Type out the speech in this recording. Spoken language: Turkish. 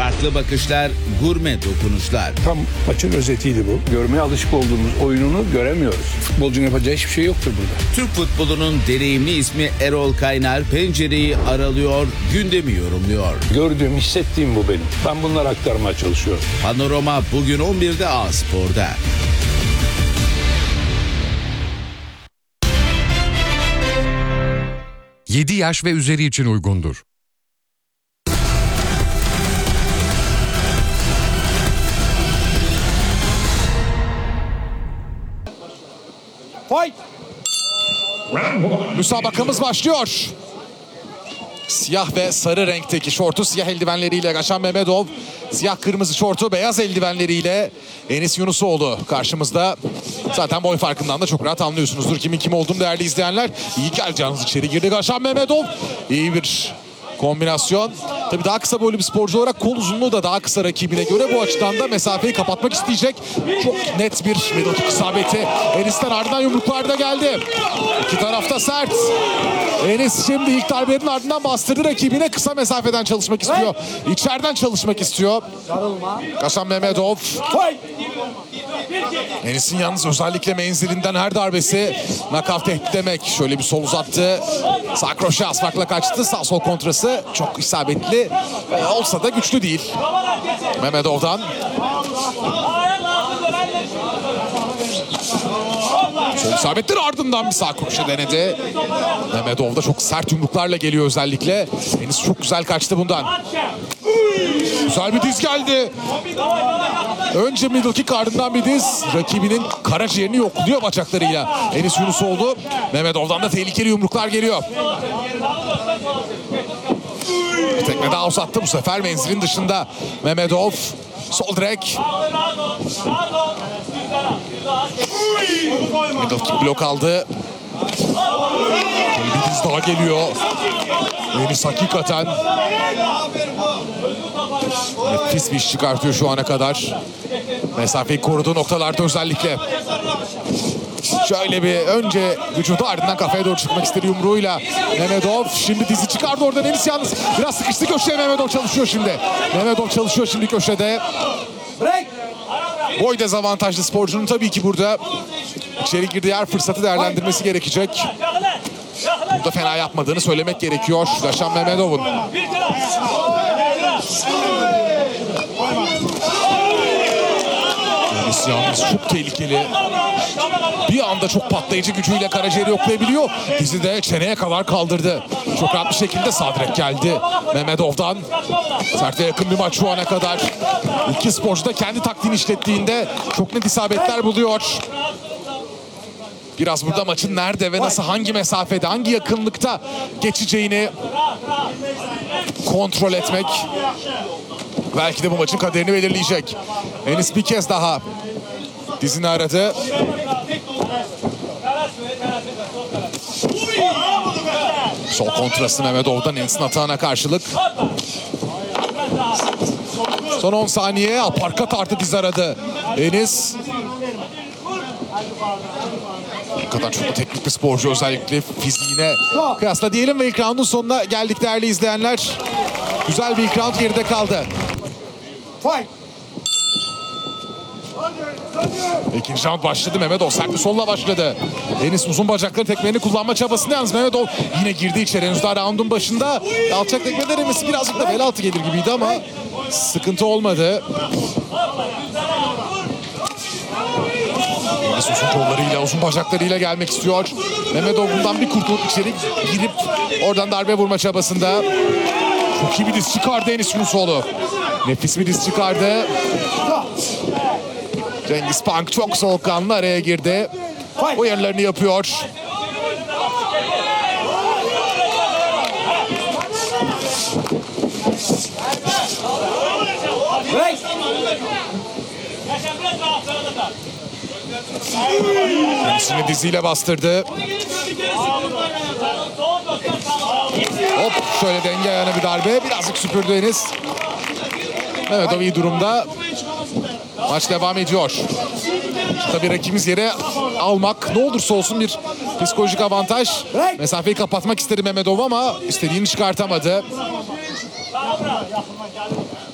Farklı bakışlar, gurme dokunuşlar. Tam maçın özetiydi bu. Görmeye alışık olduğumuz oyununu göremiyoruz. Futbolcunun yapacağı hiçbir şey yoktur burada. Türk futbolunun deneyimli ismi Erol Kaynar pencereyi aralıyor, gündemi yorumluyor. Gördüğüm, hissettiğim bu benim. Ben bunları aktarmaya çalışıyorum. Panorama bugün 11'de A-Spor'da. ...7 yaş ve üzeri için uygundur. Fight! Müsabakamız başlıyor. Siyah ve sarı renkteki şortu siyah eldivenleriyle Gaşan Mehmetov, siyah kırmızı şortu beyaz eldivenleriyle Enis Yunusoğlu karşımızda. Zaten boy farkından da çok rahat anlıyorsunuzdur kimin kim olduğunu değerli izleyenler. İyi geleceğiniz içeri girdi Gaşan Mehmetov. İyi bir kombinasyon. Tabii daha kısa boylu bir sporcu olarak kol uzunluğu da daha kısa rakibine göre. Bu açıdan da mesafeyi kapatmak isteyecek. Çok net bir middle kick isabeti. Enis'ten ardından yumruklar da geldi. İki tarafta sert. Enis şimdi ilk darbenin ardından bastırdı rakibine. Kısa mesafeden çalışmak istiyor. İçeriden çalışmak istiyor. Gaşan Mehmetov. Enis'in yalnız özellikle menzilinden her darbesi knockout tehdit demek. Şöyle bir sol uzattı. Sağ kroşe az farkla kaçtı. Sağ sol kontrası çok isabetli. Olsa da güçlü değil. Mehmetov'dan. Sol isabettir, ardından bir sağ kroşe denedi. Mehmetov da çok sert yumruklarla geliyor özellikle. Enis çok güzel kaçtı bundan. Güzel bir diz geldi. Önce middle kick, ardından bir diz. Rakibinin karaciğerini yokluyor bacaklarıyla. Enis Yunusoğlu. Mehmetov'dan da tehlikeli yumruklar geliyor. Bir tekme daha uzattı bu sefer menzilin dışında. Mehmetov. Sol direk. Middle kick blok aldı. Bir diz daha geliyor. Enis hakikaten nefis bir iş çıkartıyor şu ana kadar. Mesafeyi koruduğu noktalarda özellikle. Şöyle bir önce vücudu, ardından kafaya doğru çıkmak istedi yumruğuyla. Mehmetov şimdi dizi çıkardı oradan. Enis yalnız biraz sıkıştı köşeye. Mehmetov çalışıyor şimdi. Mehmetov çalışıyor şimdi köşede. Boy dezavantajlı sporcunun tabii ki burada içeri girdiği her fırsatı değerlendirmesi gerekecek. Burada fena yapmadığını söylemek gerekiyor Gaşan Mehmetov'un. Enis yalnız çok tehlikeli. Bir anda çok patlayıcı gücüyle karaciğeri yoklayabiliyor. Dizi de çeneye kadar kaldırdı. Çok rahat bir şekilde sağ direk geldi Mehmetov'dan. Serte yakın bir maç şu ana kadar. İki sporcu da kendi taktiğini işlettiğinde çok net isabetler buluyor. Biraz burada maçın nerede ve nasıl, hangi mesafede, hangi yakınlıkta geçeceğini kontrol etmek belki de bu maçın kaderini belirleyecek. Enis bir kez daha dizini aradı. Sol kontrası Mehmetov'dan Enis'in atağına karşılık. Son 10 saniye aparkat artı diz aradı Enis. Hakikaten çok da teknik bir sporcu, özellikle fiziğine kıyasla diyelim ve ilk roundun sonuna geldik değerli izleyenler. Güzel bir ilk round geride kaldı. İkinci round başladı. Mehmetov sert bir solla başladı. Enis uzun bacakları tekmelerini kullanma çabasında, yalnız Mehmetov yine girdi içeri. Henüz daha roundun başında. Alçak tekme denemesi birazcık da bel altı gelir gibiydi ama sıkıntı olmadı. Enis uzun kollarıyla, uzun bacaklarıyla gelmek istiyor. Mehmetov bundan bir kurtulup içeri girip oradan darbe vurma çabasında. Çok iyi bir diz çıkardı Enis Yunusoğlu. Nefis bir diz çıkardı. Cengiz Punk çok soğukkanlı araya girdi. Uyarılarını yapıyor. Enis'ini diziyle bastırdı. Hop, şöyle denge ayağına bir darbe. Birazcık süpürdü Enis. Mehmetov iyi durumda. Maç devam ediyor. Tabii rakibimiz yere almak ne olursa olsun bir psikolojik avantaj. Mesafeyi kapatmak istedi Mehmetov ama istediğini çıkartamadı.